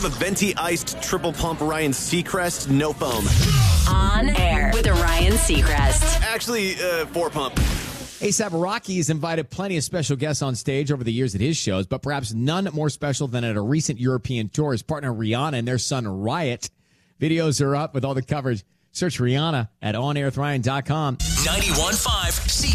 have a venti iced triple pump Ryan Seacrest no foam. On air with Ryan Seacrest. Actually, 4 pump. A$AP Rocky has invited plenty of special guests on stage over the years at his shows, but perhaps none more special than at a recent European tour. His partner Rihanna and their son Riot. Videos are up with all the coverage. Search Rihanna at onairwithryan.com. 91.5